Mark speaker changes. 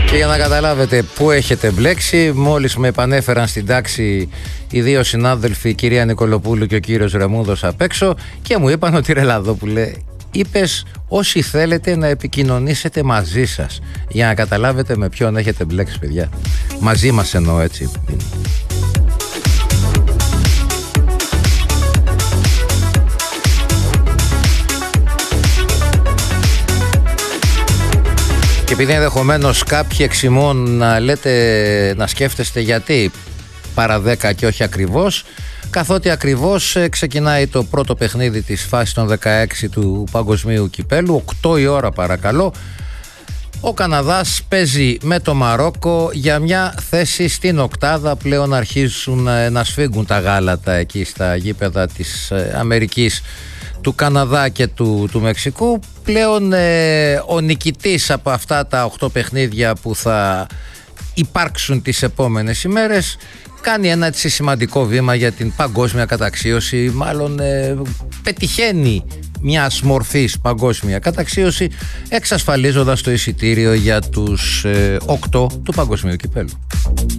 Speaker 1: Και για να καταλάβετε πού έχετε μπλέξει, μόλις με επανέφεραν στην τάξη οι δύο συνάδελφοι, η κυρία Νικολοπούλου και ο κύριος Ρεμούδος απ' έξω, και μου είπαν ότι ρε Λαδόπουλε, είπες όσοι θέλετε να επικοινωνήσετε μαζί σας, για να καταλάβετε με ποιον έχετε μπλέξει, παιδιά. Μαζί μας εννοώ, έτσι. Και επειδή ενδεχομένως κάποιοι εξ ημών να σκέφτεστε γιατί παρά 10 και όχι ακριβώς, καθότι ακριβώς ξεκινάει το πρώτο παιχνίδι της φάσης των 16 του Παγκοσμίου Κυπέλου, 8 η ώρα παρακαλώ. Ο Καναδάς παίζει με το Μαρόκο για μια θέση στην οκτάδα. Πλέον αρχίζουν να σφίγγουν τα γάλατα εκεί στα γήπεδα της Αμερικής, του Καναδά και του Μεξικού. Πλέον ο νικητής από αυτά τα 8 παιχνίδια που θα υπάρξουν τις επόμενες ημέρες κάνει ένα έτσι σημαντικό βήμα για την παγκόσμια καταξίωση, μάλλον πετυχαίνει μιας μορφής παγκόσμια καταξίωση, εξασφαλίζοντας το εισιτήριο για τους 8 του Παγκοσμίου Κυπέλου.